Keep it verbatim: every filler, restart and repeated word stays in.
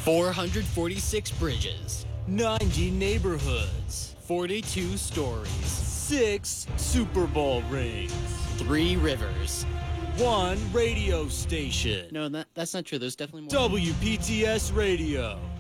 four hundred forty-six bridges, ninety neighborhoods, forty-two stories, six Super Bowl rings, three rivers, one radio station. No, that, that's not true. There's definitely more. W P T S Radio.